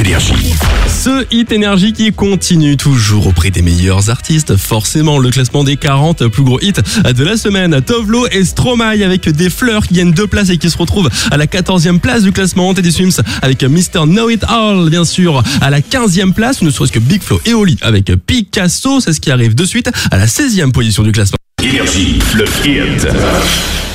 Énergie. Ce hit énergie qui continue toujours auprès des meilleurs artistes. Forcément, le classement des 40 plus gros hits de la semaine. Tovlo et Stromae avec Des Fleurs qui gagnent 2 places et qui se retrouvent à la 14e place du classement. Teddy Swims avec Mr. Know It All, bien sûr, à la 15e place. Ne serait-ce que Big Flo et Oli avec Picasso. C'est ce qui arrive de suite à la 16e position du classement. Énergie, le hit.